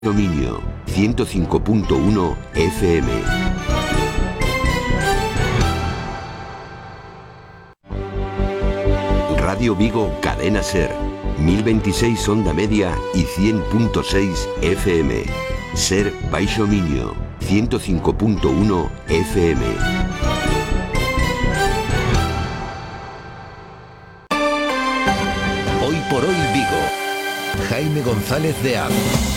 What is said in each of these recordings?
Dominio 105.1 FM. Radio Vigo Cadena Ser 1026 onda media y 100.6 FM. Ser Baixo Miño 105.1 FM. Hoy por hoy Vigo. Jaime González de Aro.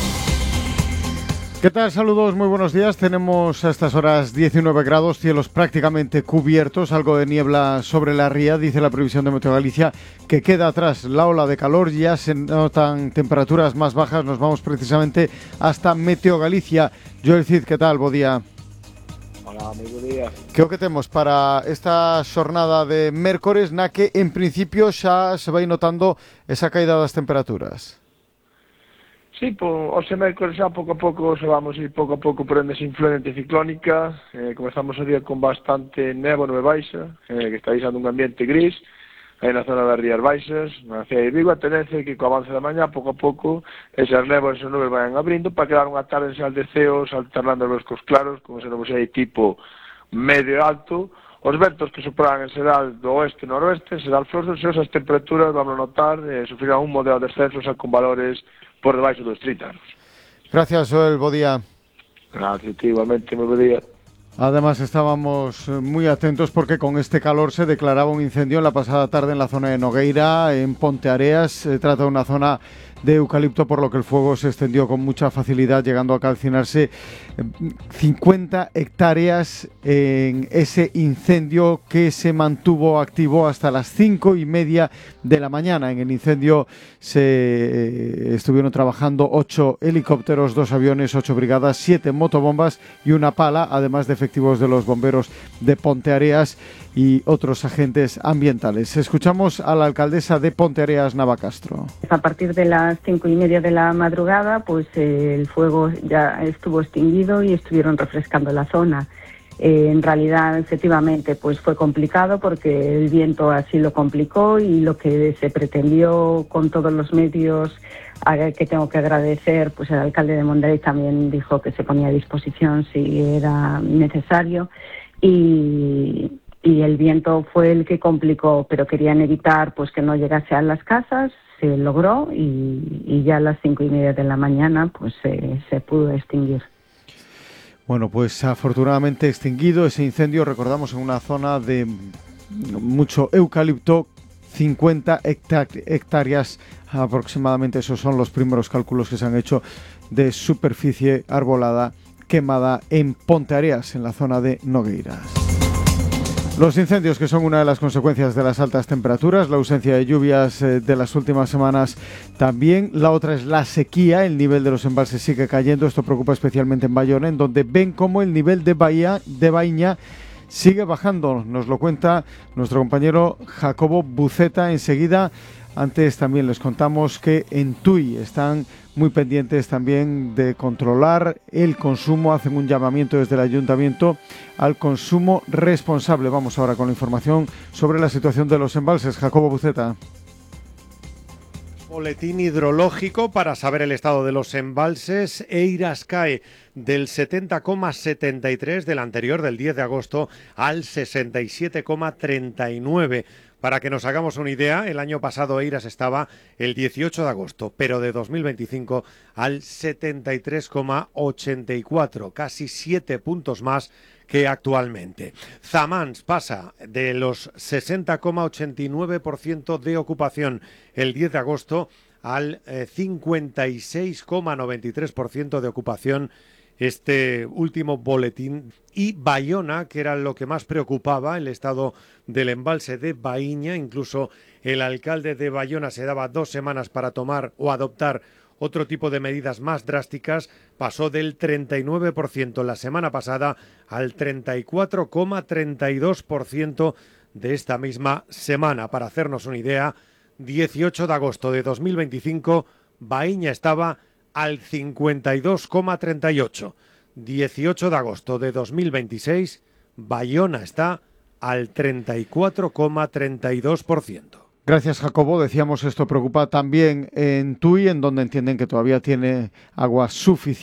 ¿Qué tal? Saludos, muy buenos días. Tenemos a estas horas 19 grados, cielos prácticamente cubiertos, algo de niebla sobre la ría. Dice la previsión de Meteo Galicia que queda atrás la ola de calor, ya se notan temperaturas más bajas. Nos vamos precisamente hasta Meteo Galicia. Joel Cid, ¿qué tal? Bo día. Hola, moi bo día. Que o que temos para esta xornada de mércores na que en principio xa se vai notando esa caída das temperaturas? Sí, hoxe mércores xa pouco a pouco se vamos ir pouco a pouco por esa influente ciclónica. Comezamos o día con bastante néboa nube baixa, que está deixando un ambiente gris aí na zona das Rías Baixas, na cidade de Vigo. A tendencia é que co avance da mañá, pouco a pouco, esas néboas e esas nubes vayan abrindo para quedar unha tarde en sal de ceos, alternando os cos claros, como se non sei, tipo medio alto. Os ventos que sopran en xeral do oeste e noroeste, en xeral flosos, e as temperaturas, vamos a notar, sufrirán un modelo de descensos con valores por debaixo dos 30 anos. Gracias, Joel, bo día. Gracias, igualmente, moi bo día. Además estábamos muy atentos porque con este calor se declaraba un incendio en la pasada tarde en la zona de Nogueira, en Ponteareas. Se trata de una zona de eucalipto, por lo que el fuego se extendió con mucha facilidad, llegando a calcinarse 50 hectáreas en ese incendio que se mantuvo activo hasta las 5:30 de la mañana. En el incendio se estuvieron trabajando 8 helicópteros, 2 aviones, 8 brigadas, 7 motobombas y una pala, además de efectivos de los bomberos de Ponteareas y otros agentes ambientales. Escuchamos a la alcaldesa de Ponteareas, Nava Castro. A partir de las 5:30 de la madrugada, pues el fuego ya estuvo extinguido y estuvieron refrescando la zona. En realidad, efectivamente, pues fue complicado porque el viento así lo complicó, y lo que se pretendió con todos los medios, que tengo que agradecer, pues el alcalde de Mondariz también dijo que se ponía a disposición si era necesario, y el viento fue el que complicó, pero querían evitar pues que no llegase a las casas. Se logró y ya a las 5:30 de la mañana pues se pudo extinguir. Bueno, pues afortunadamente extinguido ese incendio, recordamos, en una zona de mucho eucalipto, 50 hectáreas aproximadamente. Esos son los primeros cálculos que se han hecho de superficie arbolada quemada en Ponteareas, en la zona de Nogueiras. Los incendios, que son una de las consecuencias de las altas temperaturas, la ausencia de lluvias de las últimas semanas también. La otra es la sequía, el nivel de los embalses sigue cayendo. Esto preocupa especialmente en Bayona, en donde ven cómo el nivel de Baíña sigue bajando. Nos lo cuenta nuestro compañero Jacobo Buceta enseguida. Antes también les contamos que en Tui están muy pendientes también de controlar el consumo. Hacen un llamamiento desde el ayuntamiento al consumo responsable. Vamos ahora con la información sobre la situación de los embalses. Jacobo Buceta. Boletín hidrológico para saber el estado de los embalses. Eiras cae del 70,73 del anterior, del 10 de agosto, al 67,39. Para que nos hagamos una idea, el año pasado Eiras estaba el 18 de agosto, pero de 2025 al 73,84, casi 7 puntos más que actualmente. Zamans pasa de los 60,89% de ocupación el 10 de agosto al 56,93% de ocupación este último boletín. Y Bayona, que era lo que más preocupaba, el estado del embalse de Baíña. Incluso el alcalde de Bayona se daba 2 semanas para tomar o adoptar otro tipo de medidas más drásticas. Pasó del 39% la semana pasada al 34,32% de esta misma semana. Para hacernos una idea, 18 de agosto de 2025, Baíña estaba al 52,38. 18 de agosto de 2026, Bayona está al 34,32%. Gracias, Jacobo. Decíamos, esto preocupa también en Tui, en donde entienden que todavía tiene agua suficiente